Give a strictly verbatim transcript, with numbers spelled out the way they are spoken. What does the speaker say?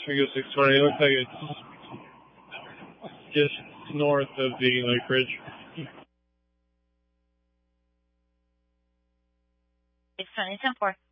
Figure six twenty. It looks like it's just north of the Lake Bridge. six twenty, ten four.